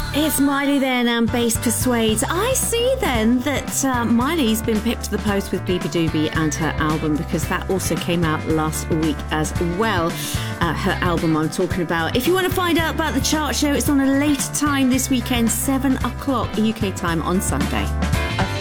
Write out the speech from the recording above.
It's Miley then and Bass Persuades. I see then that Miley's been pipped to the post with Doobie Doobie and her album, because that also came out last week as well. Her album I'm talking about. If you want to find out about the chart show, it's on a later time this weekend, 7 o'clock UK time on Sunday.